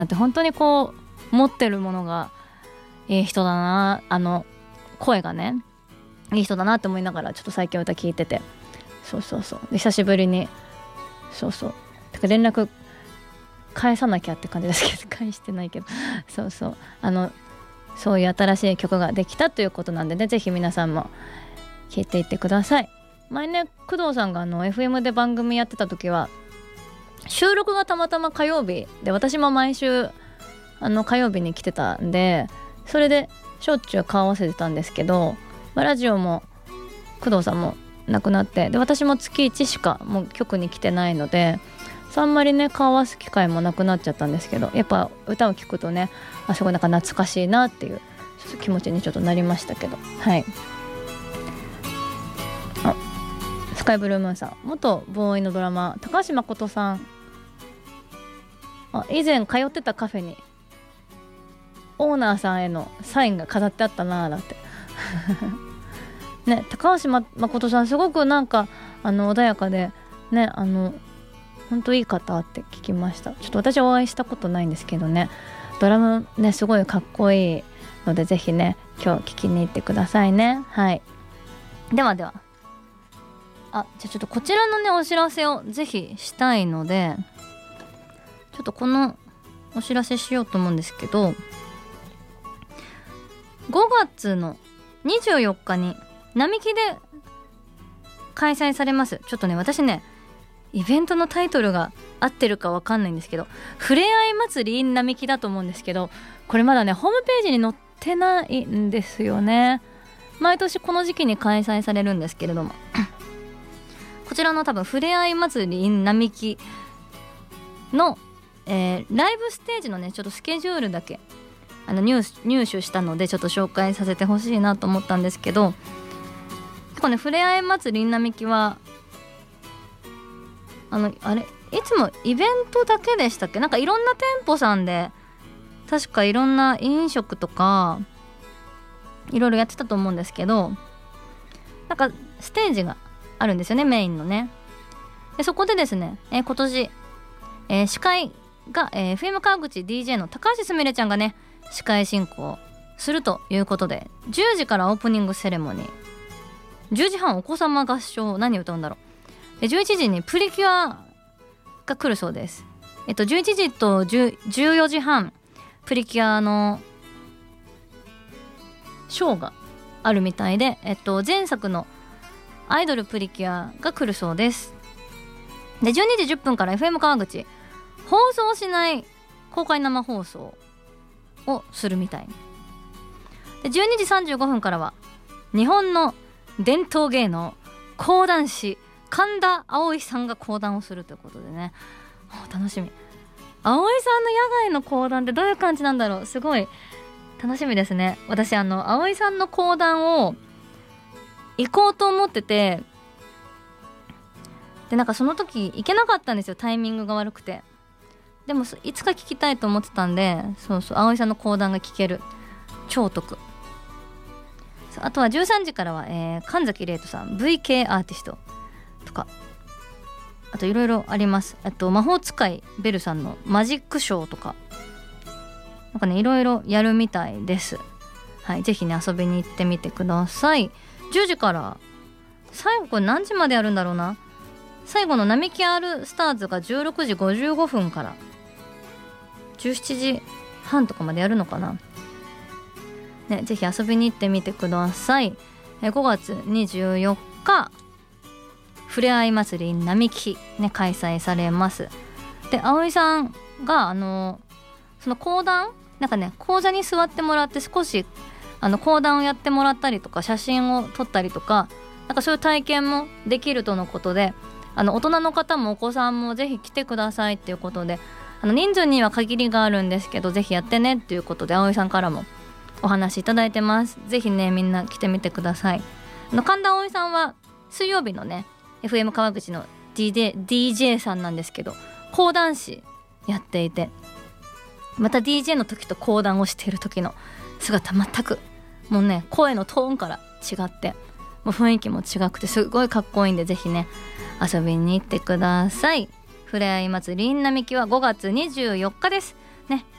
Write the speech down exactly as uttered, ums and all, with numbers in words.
って本当にこう持ってるものがいい人だな、あの声がねいい人だなって思いながらちょっと最近歌聞いてて、そうそうそうで久しぶりにそうそうてか連絡返さなきゃって感じですけど返してないけどそうそうあのそういう新しい曲ができたということなんでね、ぜひ皆さんも聴いていってください。前ね工藤さんがあの エフエム で番組やってた時は収録がたまたま火曜日で、私も毎週あの火曜日に来てたんでそれでしょっちゅう顔合わせてたんですけど、まあ、ラジオも工藤さんも亡くなってで私も月いちしかもう局に来てないのであんまりね顔合わす機会もなくなっちゃったんですけど、やっぱ歌を聴くとねあそこなんか懐かしいなっていう気持ちにちょっとなりましたけど、はい。あスカイブルームーンさん、元ボーイのドラマ高橋誠さん、あ以前通ってたカフェにオーナーさんへのサインが飾ってあったなーだってね、高橋誠さんすごくなんかあの穏やかでね、あの本当いい方って聞きました。ちょっと私お会いしたことないんですけどね、ドラムねすごいかっこいいのでぜひね今日聞きに行ってくださいね。はい、ではではあじゃあちょっとこちらのねお知らせをぜひしたいのでちょっとこのお知らせしようと思うんですけど、ごがつのにじゅうよっかに並木で開催されます。ちょっとね私ねイベントのタイトルが合ってるかわかんないんですけど、ふれあい祭り in 並木だと思うんですけど、これまだねホームページに載ってないんですよね。毎年この時期に開催されるんですけれどもこちらの多分ふれあい祭り in 並木の、えー、ライブステージのねちょっとスケジュールだけあの 入, 入手したのでちょっと紹介させてほしいなと思ったんですけど、結構ねふれあい祭り in 並木はあのあれいつもイベントだけでしたっけ、なんかいろんな店舗さんで確かいろんな飲食とかいろいろやってたと思うんですけど、なんかステージがあるんですよね、メインのね。でそこでですね、えー、今年、えー、司会が、えー、エフエム 川口 ディージェー の高橋すみれちゃんがね司会進行するということで、じゅうじからオープニングセレモニー、じゅうじはんお子様合唱、何歌うんだろう。でじゅういちじにプリキュアが来るそうです。えっとじゅういちじとじゅうよじはんプリキュアのショーがあるみたいで、えっと前作のアイドルプリキュアが来るそうです。でじゅうにじじゅっぷんから エフエム 川口放送しない公開生放送をするみたいで、じゅうにじさんじゅうごふんからは日本の伝統芸能講談師神田葵さんが講談をするということでね、楽しみ。葵さんの野外の講談ってどういう感じなんだろう、すごい楽しみですね。私あの葵さんの講談を行こうと思ってて、でなんかその時行けなかったんですよ、タイミングが悪くて。でもいつか聞きたいと思ってたんで、そうそう葵さんの講談が聞ける、超得。あとはじゅうさんじからは、えー、神崎玲斗さん ブイケー アーティストとか、あといろいろあります。あと魔法使いベルさんのマジックショーとかなんかねいろいろやるみたいです。はい、ぜひね遊びに行ってみてください。じゅうじから最後これ何時までやるんだろうな。最後の並木 R スターズがじゅうろくじごじゅうごふんからじゅうしちじはんとかまでやるのかな、ね、ぜひ遊びに行ってみてください。えごがつにじゅうよっかふれあい祭り並木、ね、開催されます。で葵さんがあのその講談なんかね講座に座ってもらって少しあの講談をやってもらったりとか写真を撮ったりとかなんかそういう体験もできるとのことで、あの大人の方もお子さんもぜひ来てくださいっていうことで、あの人数には限りがあるんですけどぜひやってねっていうことで葵さんからもお話いただいてます。ぜひねみんな来てみてください。あの神田葵さんは水曜日のね エフエム 川口の ディージェー, ディージェー さんなんですけど講談師やっていて、また ディージェー の時と講談をしている時の姿全くもうね声のトーンから違ってもう雰囲気も違くてすごいかっこいいんでぜひね遊びに行ってください。ふれあい祭り in 並木はごがつにじゅうよっかです。 ね